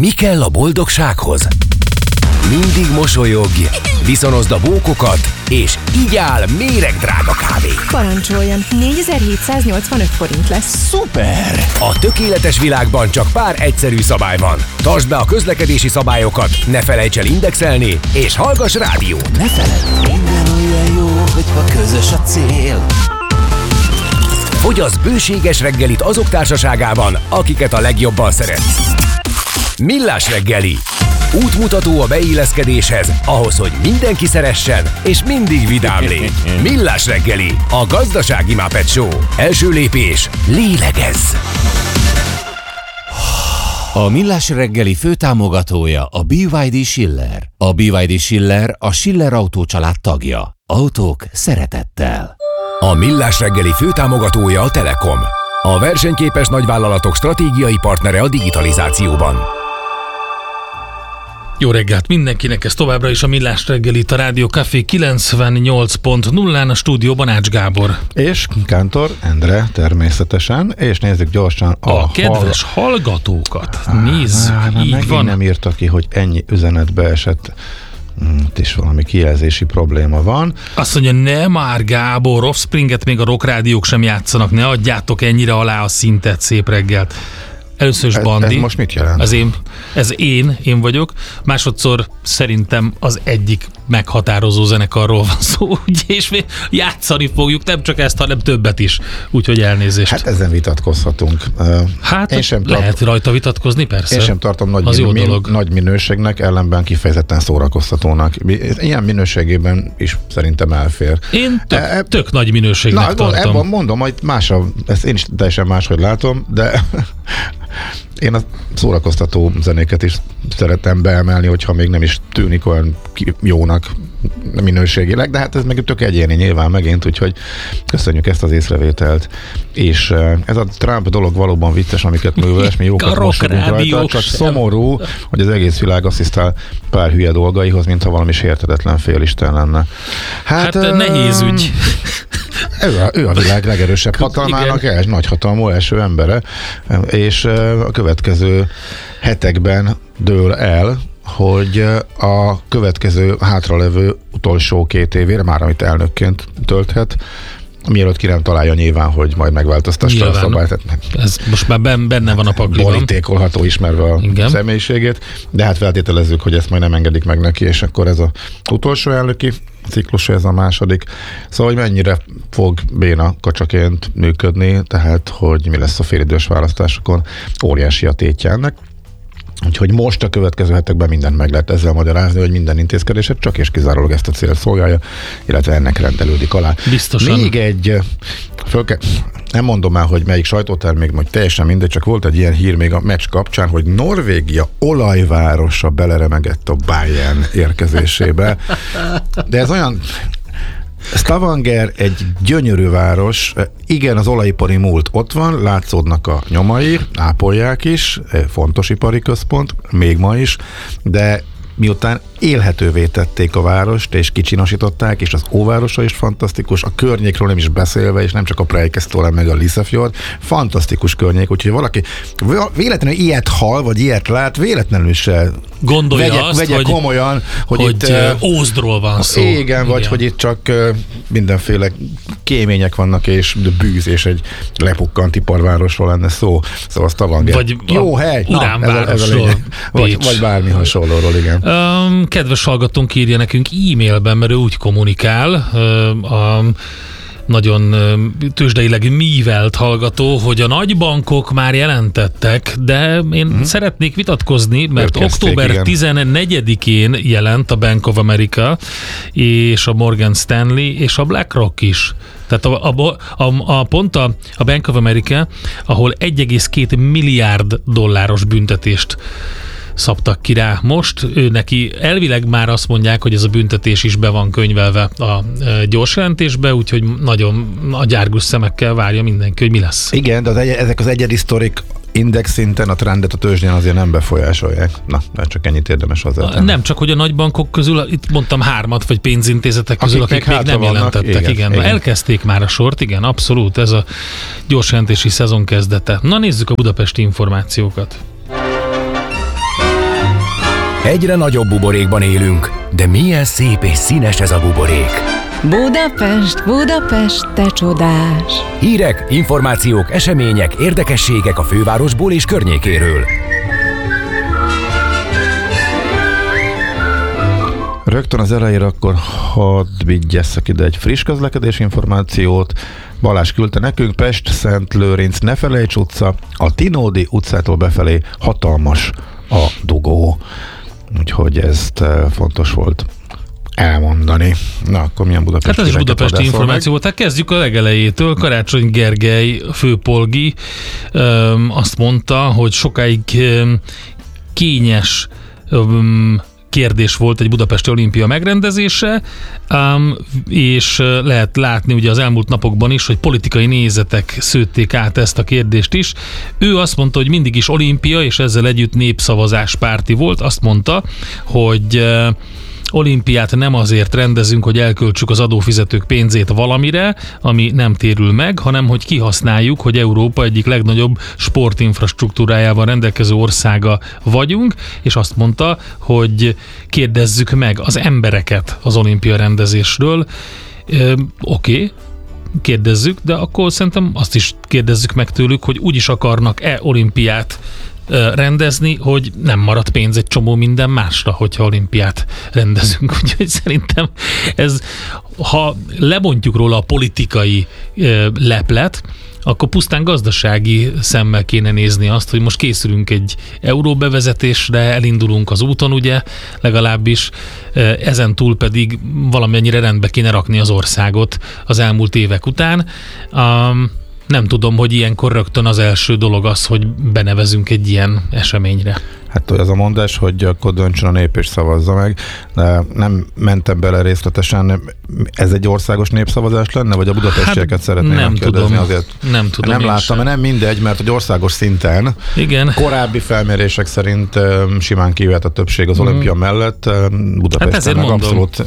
Mi kell a boldogsághoz? Mindig mosolyogj, viszonozd a bókokat, és így áll méregdrága kávé. Parancsoljon, 4785 forint lesz. Szuper! A tökéletes világban csak pár egyszerű szabály van. Tartsd be a közlekedési szabályokat, ne felejts el indexelni, és hallgass rádión. Ne feledd! Minden olyan jó, hogyha közös a cél. Fogyasz bőséges reggelit azok társaságában, akiket a legjobban szeretsz. Millás reggeli. Útmutató a beilleszkedéshez, ahhoz, hogy mindenki szeressen, és mindig vidám légy. Millás reggeli, a gazdasági Muppet Show. Első lépés, lélegezz! A Millás reggeli főtámogatója a BYD Schiller. A BYD Schiller a Schiller Autó család tagja. Autók szeretettel. A Millás reggeli főtámogatója a Telekom. A versenyképes nagyvállalatok stratégiai partnere a digitalizációban. Jó reggelt mindenkinek, ez továbbra is a Millás reggel itt a Rádió Café 98.0-án, a stúdióban Ács Gábor. És Kántor Endre természetesen, és nézzük gyorsan a kedves hallgatókat. Nézzük, így van. Nem írta ki, hogy ennyi üzenetbe esett. Itt is valami kijelzési probléma van. Azt mondja, ne már Gábor, Offspringet még a rock rádiók sem játszanak, ne adjátok ennyire alá a szintet, szép reggelt. Először is Bandi. Ez most mit jelent? Ez én vagyok. Másodszor szerintem az egyik meghatározó zenekarról van szó, és mi játszani fogjuk, nem csak ezt, hanem többet is. Úgyhogy elnézést. Hát ezen vitatkozhatunk. Hát én sem lehet rajta vitatkozni, persze. Én sem tartom nagy minőségnek, ellenben kifejezetten szórakoztatónak. Ilyen minőségében is szerintem elfér. Én tök nagy minőségnek tartom. Ebben mondom, hogy ezt én is teljesen máshogy látom, de én a szórakoztató zenéket is szeretem beemelni, hogyha még nem is tűnik olyan jónak minőségileg, de hát ez meg tök egyéni nyilván megint, úgyhogy köszönjük ezt az észrevételt. És ez a Trump dolog valóban vicces, amiket műveles, mi jókat mosogunk rajta, csak szomorú, hogy az egész világ asszisztál pár hülye dolgaihoz, mintha valami sértetetlen félisten lenne. Hát nehéz ügy. Ő a világ legerősebb hatalmának nagy hatalmú első embere, és a következő hetekben dől el, hogy a következő hátralevő utolsó 2 évére, már amit elnökként tölthet, mielőtt ki nem találja nyilván, hogy majd megváltoztassa a szabályt. Ez most már benne van a pakliban. Borítékolható ismerve a személyiségét, de hát feltételezzük, hogy ezt majd nem engedik meg neki, és akkor ez az utolsó elnöki ciklus, ez a második. Szóval, hogy mennyire fog béna kacsaként működni, tehát, hogy mi lesz a félidős választásokon, óriási a tétje ennek. Úgyhogy most a következő hetekben mindent meg lehet ezzel magyarázni, hogy minden intézkedéset csak és kizárólag ezt a célt szolgálja, illetve ennek rendelődik alá. Biztosan. Még egy, nem mondom el, hogy melyik sajtótermék, majd teljesen mindegy, csak volt egy ilyen hír még a meccs kapcsán, hogy Norvégia olajvárosa beleremegett a Bayern érkezésébe. De ez olyan... Stavanger egy gyönyörű város, igen, az olajipari múlt ott van, látszódnak a nyomai, ápolják is, fontos ipari központ, még ma is, de miután élhetővé tették a várost, és kicsinosították, és az óvárosa is fantasztikus, a környékről nem is beszélve, és nem csak a Preikestolen meg a Lissefjord, fantasztikus környék, úgyhogy valaki véletlenül ilyet hall, vagy ilyet lát, véletlenül se gondolja vegye komolyan, hogy itt Ózdról van szó. Igen, vagy hogy itt csak mindenféle kémények vannak, és bűz, és egy lepukkant iparvárosról lenne szó. Szóval Stavanger. Vagy jó hely. Uránvárosról. Vagy bármi hasonlóról, igen. Kedves hallgatónk írja nekünk e-mailben, mert ő úgy kommunikál, a nagyon tőzsdeileg mívelt hallgató, hogy a nagybankok már jelentettek, de én szeretnék vitatkozni, mert október 14-én jelent a Bank of America, és a Morgan Stanley, és a BlackRock is. Tehát pont a Bank of America, ahol 1,2 milliárd dolláros büntetést szabtak ki rá most. Ő neki elvileg már azt mondják, hogy ez a büntetés is be van könyvelve a gyors jelentésbe, úgyhogy nagyon agyárgus szemekkel várja mindenki, hogy mi lesz. Igen, de ezek az egyedi sztorik index szinten a trendet a tőzsdén azért nem befolyásolják. Na, de csak ennyit érdemes hozzátenni. Nem, csak hogy a nagybankok közül, itt mondtam 3 vagy pénzintézetek közül, akik még nem jelentettek. Igen. Elkezdték már a sort, igen, abszolút, ez a gyorsjelentési szezon kezdete. Na nézzük a budapesti információkat. Egyre nagyobb buborékban élünk, de milyen szép és színes ez a buborék. Budapest, Budapest, te csodás! Hírek, információk, események, érdekességek a fővárosból és környékéről. Rögtön az elejére akkor hadd vigyesszek ide egy friss közlekedési információt. Balázs küldte nekünk: Pest-Szent-Lőrinc Nefelejts utca, a Tinódi utcától befelé hatalmas a dugó. Úgyhogy ezt fontos volt elmondani. Na, akkor milyen budapesti? Hát ez is budapesti információ volt. Tehát kezdjük a legelejétől. Karácsony Gergely főpolgi azt mondta, hogy sokáig kényes kérdés volt egy budapesti olimpia megrendezése, és lehet látni ugye az elmúlt napokban is, hogy politikai nézetek szőtték át ezt a kérdést is. Ő azt mondta, hogy mindig is olimpia, és ezzel együtt népszavazáspárti volt. Azt mondta, hogy olimpiát nem azért rendezünk, hogy elköltsük az adófizetők pénzét valamire, ami nem térül meg, hanem hogy kihasználjuk, hogy Európa egyik legnagyobb sportinfrastruktúrájával rendelkező országa vagyunk, és azt mondta, hogy kérdezzük meg az embereket az olimpia rendezésről. Oké, kérdezzük, de akkor szerintem azt is kérdezzük meg tőlük, hogy úgy is akarnak-e olimpiát rendezni, hogy nem marad pénz egy csomó minden másra, hogyha olimpiát rendezünk. Úgyhogy szerintem ez, ha lebontjuk róla a politikai leplet, akkor pusztán gazdasági szemmel kéne nézni azt, hogy most készülünk egy euróbevezetésre, elindulunk az úton, ugye, legalábbis ezen túl pedig valamennyire rendbe kéne rakni az országot az elmúlt évek után. Nem tudom, hogy ilyenkor rögtön az első dolog az, hogy benevezünk egy ilyen eseményre. Hát az a mondás, hogy akkor döntsön a nép és szavazza meg, de nem mentem bele részletesen. Ez egy országos népszavazás lenne, vagy a budapestieket szeretném megkérdezni? Azért nem tudom. Nem láttam, mert nem mindegy, mert hogy országos szinten korábbi felmérések szerint simán kijöhet a többség az olimpia mellett. Budapesten meg abszolút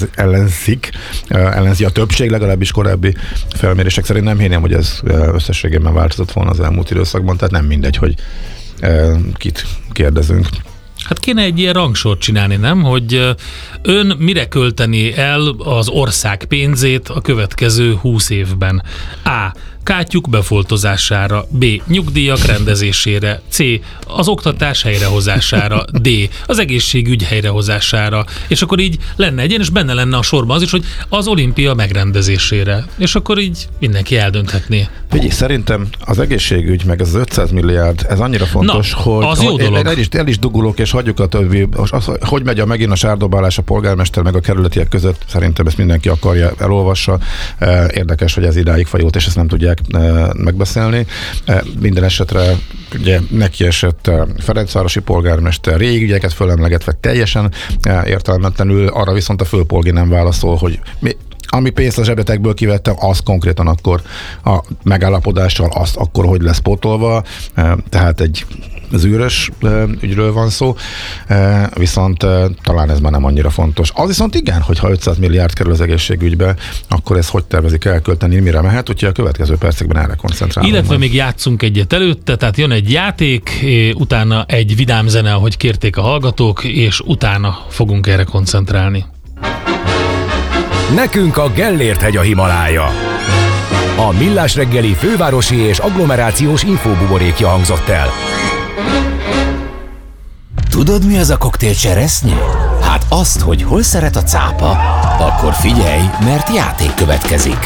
ellenzi a többség, legalábbis korábbi felmérések szerint. Nem hinném, hogy ez összességében változott volna az elmúlt időszakban, tehát nem mindegy, hogy kit kérdezünk. Hát kéne egy ilyen rangsort csinálni, nem? Hogy ön mire költeni el az ország pénzét a következő 20 évben? A. Kátyuk befoltozására, B. Nyugdíjak rendezésére, C. Az oktatás helyrehozására, D. Az egészségügy helyrehozására, és akkor így lenne egy ilyen, és benne lenne a sorban az is, hogy az olimpia megrendezésére, és akkor így mindenki eldönthetné. Figyelj, szerintem az egészségügy meg az 500 milliárd, ez annyira fontos, hogy az jó dolog. El is dugulok, és hagyjuk a többi, hogy megy megint a sárdobálás a polgármester meg a kerületiek között, szerintem ezt mindenki akarja, elolvassa. Érdekes, hogy ez idáig fajult, és ezt nem tudják megbeszélni. Minden esetre ugye nekiesett Ferencvárosi polgármester, régi ügyeket fölemlegetve teljesen értelmetlenül, arra viszont a főpolgi nem válaszol, hogy ami pénzt a zsebletekből kivettem, az konkrétan akkor a megállapodással, azt akkor hogy lesz pótolva, tehát egy zűrös ügyről van szó, viszont talán ez már nem annyira fontos. Az viszont igen, hogyha 500 milliárd kerül az egészségügybe, akkor ez hogy tervezik elkölteni, mire mehet, úgyhogy a következő percekben erre koncentrálunk. Illetve még játszunk egyet előtte, tehát jön egy játék, utána egy vidám zene, ahogy kérték a hallgatók, és utána fogunk erre koncentrálni. Nekünk a Gellért-hegy a Himalája. A Millás reggeli fővárosi és agglomerációs infóbuborékja hangzott el. Tudod, mi az a koktél cseresznye? Hát azt, hogy hol szeret a cápa, akkor figyelj, mert játék következik.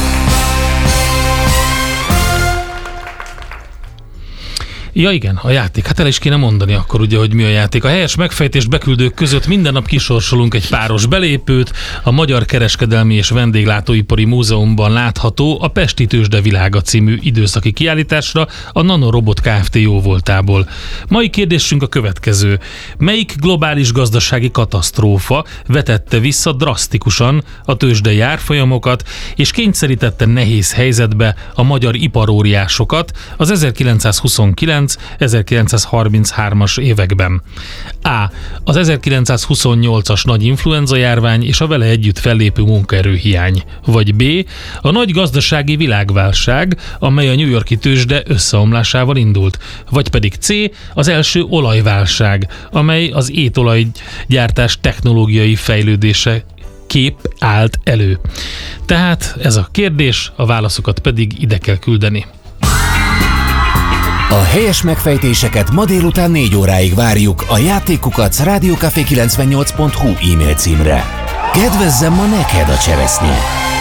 Ja igen, a játék. Hát el is kéne mondani akkor ugye, hogy mi a játék. A helyes megfejtés beküldők között minden nap kisorsolunk egy páros belépőt. A Magyar Kereskedelmi és Vendéglátóipari Múzeumban látható a Pesti Tőzsde világa című időszaki kiállításra a Nanorobot Kft. Jóvoltából. Mai kérdésünk a következő. Melyik globális gazdasági katasztrófa vetette vissza drasztikusan a tőzsdei árfolyamokat, és kényszerítette nehéz helyzetbe a magyar iparóriásokat az 1929 1929-1933-as években? A. Az 1928-as nagy influenza járvány és a vele együtt fellépő munkaerőhiány. Vagy B. A nagy gazdasági világválság, amely a New York-i tőzsde összeomlásával indult. Vagy pedig C. Az első olajválság, amely az étolajgyártás technológiai fejlődése kép állt elő. Tehát ez a kérdés, a válaszokat pedig ide kell küldeni. A helyes megfejtéseket ma délután 4 óráig várjuk a játékukac rádiókafé98.hu e-mail címre. Kedvezzem ma neked a cseresznye!